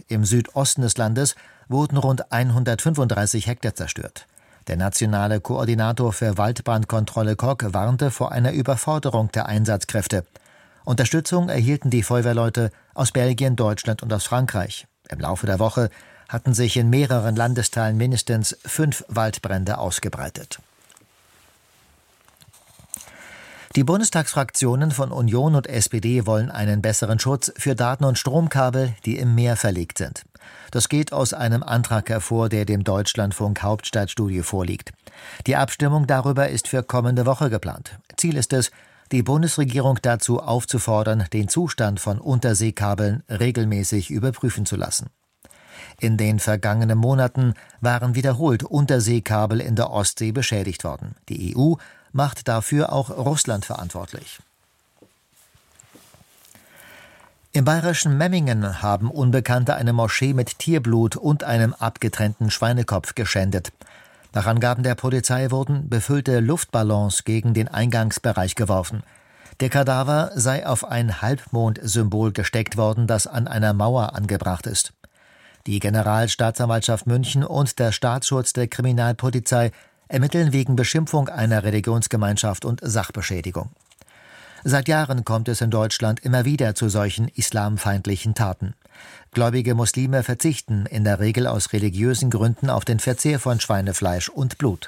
Im Südosten des Landes wurden rund 135 Hektar zerstört. Der nationale Koordinator für Waldbrandkontrolle Kok warnte vor einer Überforderung der Einsatzkräfte. Unterstützung erhielten die Feuerwehrleute aus Belgien, Deutschland und aus Frankreich. Im Laufe der Woche hatten sich in mehreren Landesteilen mindestens 5 Waldbrände ausgebreitet. Die Bundestagsfraktionen von Union und SPD wollen einen besseren Schutz für Daten- und Stromkabel, die im Meer verlegt sind. Das geht aus einem Antrag hervor, der dem Deutschlandfunk Hauptstadtstudio vorliegt. Die Abstimmung darüber ist für kommende Woche geplant. Ziel ist es, die Bundesregierung dazu aufzufordern, den Zustand von Unterseekabeln regelmäßig überprüfen zu lassen. In den vergangenen Monaten waren wiederholt Unterseekabel in der Ostsee beschädigt worden. Die EU macht dafür auch Russland verantwortlich. Im bayerischen Memmingen haben Unbekannte eine Moschee mit Tierblut und einem abgetrennten Schweinekopf geschändet. Nach Angaben der Polizei wurden befüllte Luftballons gegen den Eingangsbereich geworfen. Der Kadaver sei auf ein Halbmond-Symbol gesteckt worden, das an einer Mauer angebracht ist. Die Generalstaatsanwaltschaft München und der Staatsschutz der Kriminalpolizei ermitteln wegen Beschimpfung einer Religionsgemeinschaft und Sachbeschädigung. Seit Jahren kommt es in Deutschland immer wieder zu solchen islamfeindlichen Taten. Gläubige Muslime verzichten in der Regel aus religiösen Gründen auf den Verzehr von Schweinefleisch und Blut.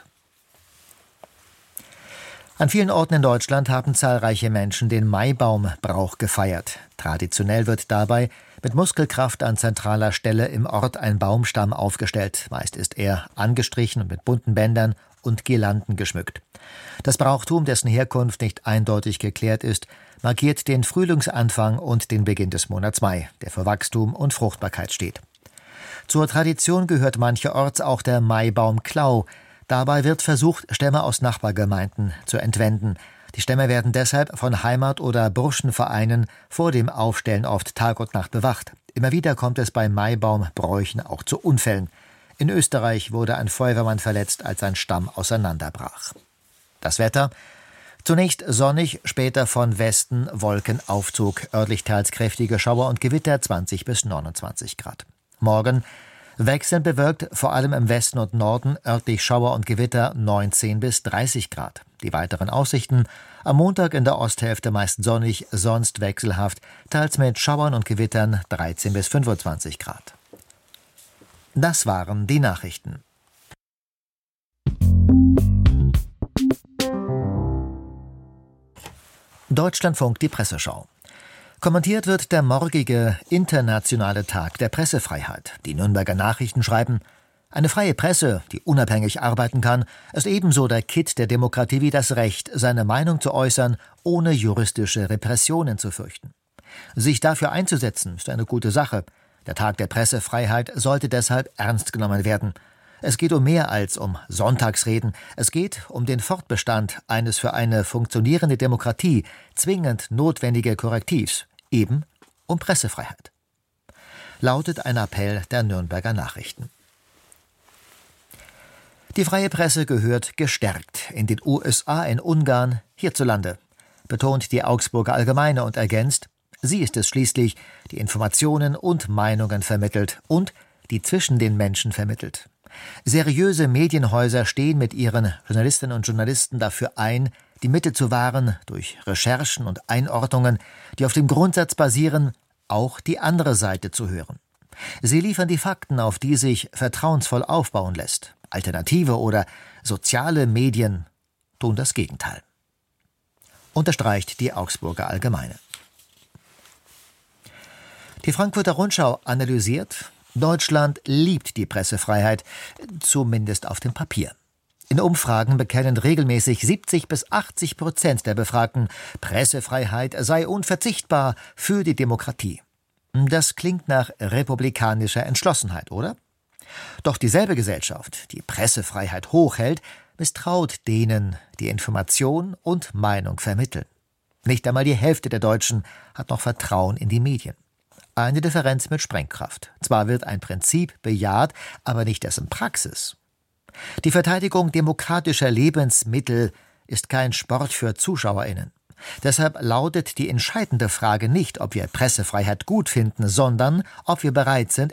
An vielen Orten in Deutschland haben zahlreiche Menschen den Maibaumbrauch gefeiert. Traditionell wird dabei mit Muskelkraft an zentraler Stelle im Ort ein Baumstamm aufgestellt. Meist ist er angestrichen und mit bunten Bändern und Girlanden geschmückt. Das Brauchtum, dessen Herkunft nicht eindeutig geklärt ist, markiert den Frühlingsanfang und den Beginn des Monats Mai, der für Wachstum und Fruchtbarkeit steht. Zur Tradition gehört mancherorts auch der Maibaumklau. Dabei wird versucht, Stämme aus Nachbargemeinden zu entwenden. Die Stämme werden deshalb von Heimat- oder Burschenvereinen vor dem Aufstellen oft Tag und Nacht bewacht. Immer wieder kommt es bei Maibaumbräuchen auch zu Unfällen. In Österreich wurde ein Feuerwehrmann verletzt, als ein Stamm auseinanderbrach. Das Wetter: zunächst sonnig, später von Westen Wolkenaufzug, örtlich teils kräftige Schauer und Gewitter, 20 bis 29 Grad. Morgen wechselnd bewölkt, vor allem im Westen und Norden, örtlich Schauer und Gewitter, 19 bis 30 Grad. Die weiteren Aussichten: am Montag in der Osthälfte meist sonnig, sonst wechselhaft, teils mit Schauern und Gewittern, 13 bis 25 Grad. Das waren die Nachrichten. Deutschlandfunk, die Presseschau. Kommentiert wird der morgige internationale Tag der Pressefreiheit. Die Nürnberger Nachrichten schreiben: Eine freie Presse, die unabhängig arbeiten kann, ist ebenso der Kitt der Demokratie wie das Recht, seine Meinung zu äußern, ohne juristische Repressionen zu fürchten. Sich dafür einzusetzen, ist eine gute Sache. Der Tag der Pressefreiheit sollte deshalb ernst genommen werden. Es geht um mehr als um Sonntagsreden. Es geht um den Fortbestand eines für eine funktionierende Demokratie zwingend notwendigen Korrektivs, eben um Pressefreiheit. Lautet ein Appell der Nürnberger Nachrichten. Die freie Presse gehört gestärkt in den USA, in Ungarn, hierzulande, betont die Augsburger Allgemeine und ergänzt: Sie ist es schließlich, die Informationen und Meinungen vermittelt und die zwischen den Menschen vermittelt. Seriöse Medienhäuser stehen mit ihren Journalistinnen und Journalisten dafür ein, die Mitte zu wahren, durch Recherchen und Einordnungen, die auf dem Grundsatz basieren, auch die andere Seite zu hören. Sie liefern die Fakten, auf die sich vertrauensvoll aufbauen lässt. Alternative oder soziale Medien tun das Gegenteil. Unterstreicht die Augsburger Allgemeine. Die Frankfurter Rundschau analysiert: Deutschland liebt die Pressefreiheit, zumindest auf dem Papier. In Umfragen bekennen regelmäßig 70 bis 80% der Befragten, Pressefreiheit sei unverzichtbar für die Demokratie. Das klingt nach republikanischer Entschlossenheit, oder? Doch dieselbe Gesellschaft, die Pressefreiheit hochhält, misstraut denen, die Information und Meinung vermitteln. Nicht einmal die Hälfte der Deutschen hat noch Vertrauen in die Medien. Eine Differenz mit Sprengkraft. Zwar wird ein Prinzip bejaht, aber nicht dessen Praxis. Die Verteidigung demokratischer Lebensmittel ist kein Sport für ZuschauerInnen. Deshalb lautet die entscheidende Frage nicht, ob wir Pressefreiheit gut finden, sondern ob wir bereit sind,